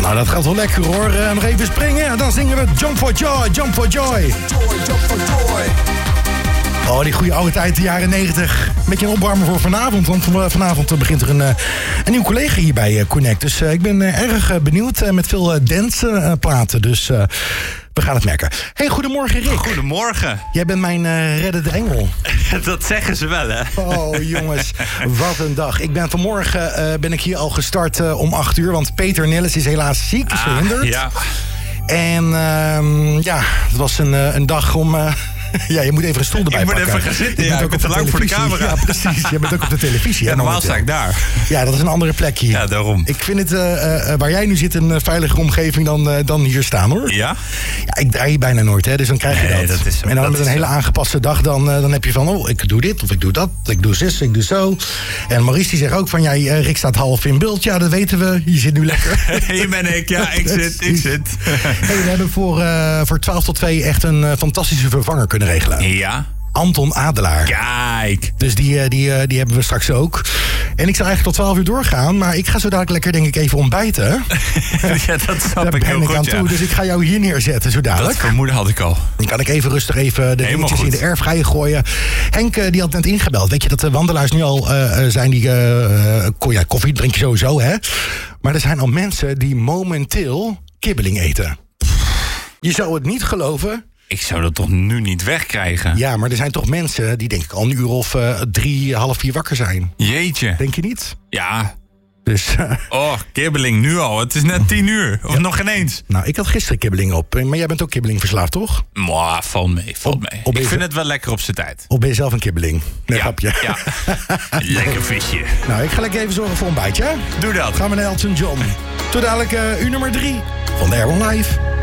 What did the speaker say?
Nou, dat gaat wel lekker hoor. Nog even springen en dan zingen we Jump for Joy, Jump for Joy. Jump for joy. Oh, die goede oude tijd, de jaren 90. Beetje een opwarmer voor vanavond, want vanavond begint er een nieuw collega hier bij Connect. Dus ik ben erg benieuwd met veel danceplaten. Dus we gaan het merken. Hey, goedemorgen Rick. Goedemorgen. Jij bent mijn reddende engel. Dat zeggen ze wel, hè? Oh, jongens, wat een dag. Vanmorgen ben ik hier al gestart om 8:00, want Peter Nelles is helaas ziek, is verhinderd. Ja. En het was een dag om... Ja, je moet even een stoel erbij pakken. Ik moet even gaan zitten, ja. Ik ben te lang voor de camera. Ja, precies. Je bent ook op de televisie. Ja, normaal sta ik daar. Ja, dat is een andere plek hier. Ja, daarom. Ik vind het, waar jij nu zit, een veiligere omgeving dan hier staan, hoor. Ja? Ja, ik draai hier bijna nooit, hè. Dus dan krijg je dat. Dat is zo. En dan met een hele aangepaste dag, dan heb je van... Oh, ik doe dit, of ik doe dat, ik doe zus, ik doe zo. En Maurice die zegt ook van... Ja, Rick staat half in beeld. Ja, dat weten we. Je zit nu lekker. Hier ben ik. Ja, ik zit. Hey, we hebben voor 12 tot 2 echt een fantastische vervanger kunnen regelen. Ja. Anton Adelaar. Kijk. Dus die hebben we straks ook. En ik zou eigenlijk tot 12 uur doorgaan. Maar ik ga zo dadelijk lekker, denk ik, even ontbijten. Ja, dat snap Daar ik heel ben ik goed, aan toe. Dus ik ga jou hier neerzetten zo dadelijk. Dat vermoeden had ik al. Dan kan ik even rustig de dingetjes in de airfryer gooien. Henk, die had net ingebeld. Weet je dat de wandelaars nu al zijn die... koffie drink je sowieso, hè? Maar er zijn al mensen die momenteel kibbeling eten. Je zou het niet geloven... Ik zou dat toch nu niet wegkrijgen? Ja, maar er zijn toch mensen die denk ik al een uur of 3, half 4 wakker zijn. Jeetje. Denk je niet? Ja. Dus, Oh, kibbeling nu al. Het is net 10 uur. Of nog geen eens. Nou, ik had gisteren kibbeling op. Maar jij bent ook kibbeling verslaafd, toch? Mwah, valt mee. Ik vind het wel lekker op zijn tijd. Of ben je zelf een kibbeling? Nee, grapje. Ja. Lekker visje. Nou, ik ga lekker even zorgen voor een ontbijtje. Doe dat. Gaan we naar Elton John. Tot dadelijk uur nummer 3 van de Airborne Live.